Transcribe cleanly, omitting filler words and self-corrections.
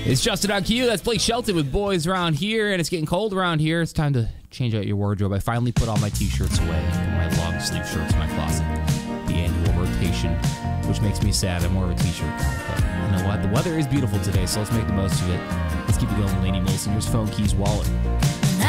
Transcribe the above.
It's Justin on Q. That's Blake Shelton with Boys Around Here, and it's getting cold around here. It's time to change out your wardrobe. I finally put all my t-shirts away, my long sleeve shirts in my closet. The annual rotation, which makes me sad. I'm more of a t-shirt guy, but you know what? The weather is beautiful today, so let's make the most of it. Let's keep it going, Lainey Wilson. Here's Phone Keys Wallet.